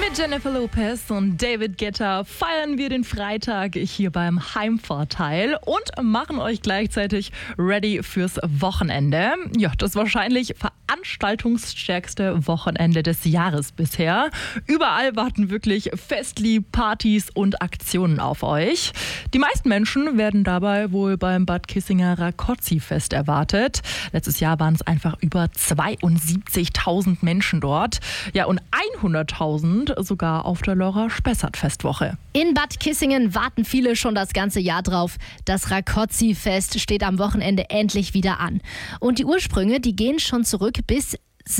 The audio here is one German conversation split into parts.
Mit Jennifer Lopez und David Guetta feiern wir den Freitag hier beim Heimvorteil und machen euch gleichzeitig ready fürs Wochenende. Ja, das wahrscheinlich veranstaltungsstärkste Wochenende des Jahres bisher. Überall warten wirklich Festli, Partys und Aktionen auf euch. Die meisten Menschen werden dabei wohl beim Bad Kissinger Rákóczi-Fest erwartet. Letztes Jahr waren es einfach über 72.000 Menschen dort. Ja, und 100.000 sogar auf der Lora-Spessart-Festwoche. In Bad Kissingen warten viele schon das ganze Jahr drauf. Das Rákóczi-Fest steht am Wochenende endlich wieder an. Und die Ursprünge, die gehen schon zurück bis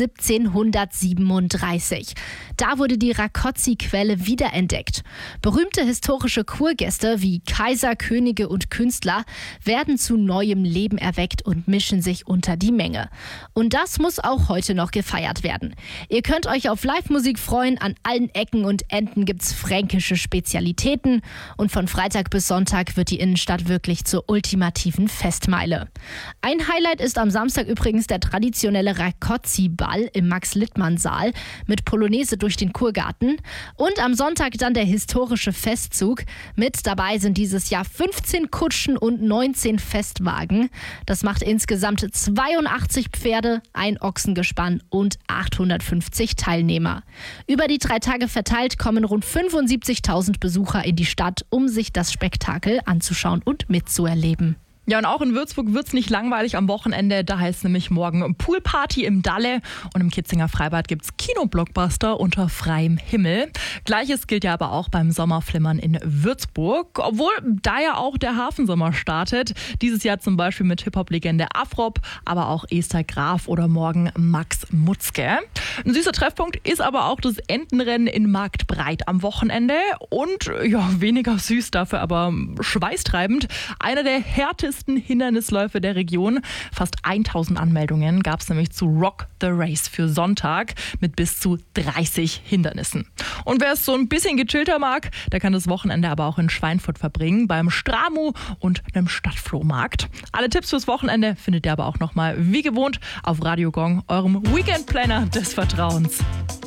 1737. Da wurde die Rákóczi-Quelle wiederentdeckt. Berühmte historische Kurgäste wie Kaiser, Könige und Künstler werden zu neuem Leben erweckt und mischen sich unter die Menge. Und das muss auch heute noch gefeiert werden. Ihr könnt euch auf Live-Musik freuen. An allen Ecken und Enden gibt's fränkische Spezialitäten. Und von Freitag bis Sonntag wird die Innenstadt wirklich zur ultimativen Festmeile. Ein Highlight ist am Samstag übrigens der traditionelle Rákóczi-Ball im Max-Littmann-Saal mit Polonaise durch den Kurgarten. Und am Sonntag dann der historische Festzug. Mit dabei sind dieses Jahr 15 Kutschen und 19 Festwagen. Das macht insgesamt 82 Pferde, ein Ochsengespann und 850 Teilnehmer. Über die 3 Tage verteilt kommen rund 75.000 Besucher in die Stadt, um sich das Spektakel anzuschauen und mitzuerleben. Ja, und auch in Würzburg wird's nicht langweilig am Wochenende. Da heißt nämlich morgen Poolparty im Dalle und im Kitzinger Freibad gibt's Kinoblockbuster unter freiem Himmel. Gleiches gilt ja aber auch beim Sommerflimmern in Würzburg, obwohl da ja auch der Hafensommer startet. Dieses Jahr zum Beispiel mit Hip-Hop-Legende Afrop, aber auch Esther Graf oder morgen Max Mutzke. Ein süßer Treffpunkt ist aber auch das Entenrennen in Marktbreit am Wochenende und ja, weniger süß dafür, aber schweißtreibend. Einer der härtesten Hindernisläufe der Region. Fast 1000 Anmeldungen gab es nämlich zu Rock the Race für Sonntag mit bis zu 30 Hindernissen. Und wer es so ein bisschen gechillter mag, der kann das Wochenende aber auch in Schweinfurt verbringen, beim Stramu und einem Stadtflohmarkt. Alle Tipps fürs Wochenende findet ihr aber auch nochmal wie gewohnt auf Radio Gong, eurem Weekend Planner des Vertrauens.